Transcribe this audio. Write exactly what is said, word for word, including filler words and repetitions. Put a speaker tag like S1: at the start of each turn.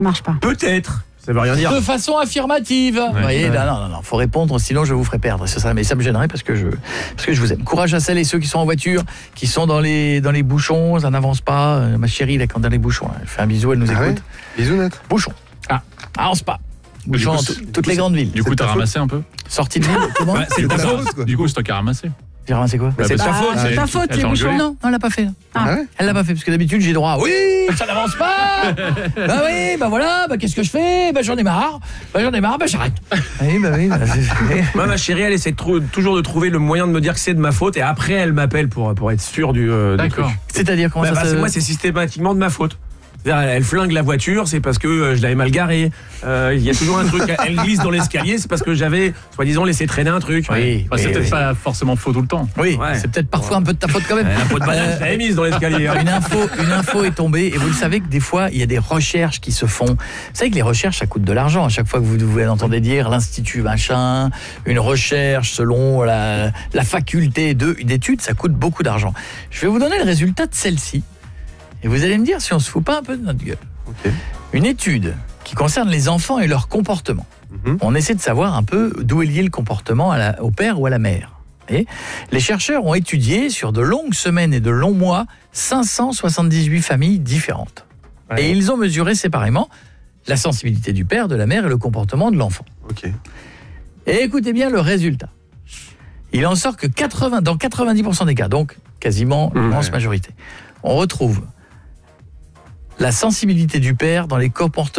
S1: Marche pas.
S2: Peut-être. Ça veut rien dire.
S3: De façon affirmative.
S4: Ouais,
S3: Vous voyez,
S4: ouais.
S3: non, non, non, faut répondre, sinon je vous ferai perdre. C'est ça, mais ça me gênerait parce que je, parce que je vous aime. Courage à celles et ceux qui sont en voiture, qui sont dans les, dans les bouchons, ça n'avance pas. Euh, ma chérie, là, quand dans les bouchons, elle fait un bisou, elle nous
S5: Ah
S3: écoute.
S5: ouais Bisounettes.
S3: Bouchons.
S4: Ah.
S3: Avance pas.
S4: Du
S3: Bouchons
S4: coup,
S3: dans
S4: c'est-
S3: tout-
S4: du
S3: toutes
S4: coup,
S3: les
S4: c'est-
S3: grandes villes.
S4: Du coup, t'as ramassé un peu.
S3: Sortie de ville, comment
S2: Ouais, c'est
S5: C'est
S2: ta
S5: ta
S2: faute.
S5: faute, quoi.
S4: Du coup, c'est toi qui as ramassé.
S3: J'ai ramassé quoi
S4: Bah,
S2: C'est
S4: parce
S2: ta
S4: que-
S2: faute.
S1: C'est
S4: elle-
S1: ta faute,
S4: elle
S1: les
S4: t'a
S1: bouchons.
S4: engueulé.
S3: Non, elle l'a pas fait.
S5: Ah ouais
S3: Elle l'a pas fait, parce que d'habitude j'ai droit à oui, ça n'avance pas. Bah oui, bah voilà, bah qu'est-ce que je fais? Bah j'en ai marre. Bah j'en ai marre, bah j'arrête. Oui, bah oui, bah, c'est-
S2: Moi, ma chérie, elle essaie de trou- toujours de trouver le moyen de me dire que c'est de ma faute et après elle m'appelle pour pour être sûre du. euh, du
S4: D'accord.
S2: truc.
S3: C'est-à-dire comment
S2: Bah,
S3: ça
S2: bah,
S3: se...
S2: c'est- moi, c'est systématiquement de ma faute. C'est-à-dire, Elle, elle flingue la voiture, c'est parce que euh, je l'avais mal garée. Euh, Il y a toujours un truc. Elle glisse dans l'escalier, c'est parce que j'avais, soi-disant, laissé traîner un truc.
S3: Oui,
S4: Bah, c'est
S3: oui,
S4: peut-être
S3: oui.
S4: pas forcément faux tout le temps.
S3: Oui,
S2: Ouais.
S3: c'est peut-être parfois un peu de ta faute quand même.
S2: Euh, La peau de banane,
S3: Euh,
S2: je l'avais mise dans l'escalier. hein.
S3: Une info, une info est tombée et vous le savez que des fois il y a des recherches qui se font. Vous savez que les recherches ça coûte de l'argent. À chaque fois que vous, vous entendez dire l'institut machin, une recherche selon la, la faculté de d'études, ça coûte beaucoup d'argent. Je vais vous donner le résultat de celle-ci et vous allez me dire si on se fout pas un peu de notre gueule.
S5: Ok.
S3: Une étude qui concerne les enfants et leur comportement.
S5: Mhm.
S3: On essaie de savoir un peu d'où est lié le comportement à la- au père ou à la mère. Et les chercheurs ont étudié sur de longues semaines et de longs mois cinq cent soixante-dix-huit familles différentes.
S2: Ouais.
S3: Et ils ont mesuré séparément la sensibilité du père, de la mère et le comportement de l'enfant.
S5: Ok.
S3: Et écoutez bien le résultat. Il en sort que quatre-vingts, dans quatre-vingt-dix pour cent des cas, donc quasiment l'immense
S2: Ouais.
S3: majorité, on retrouve la sensibilité du père dans les comportements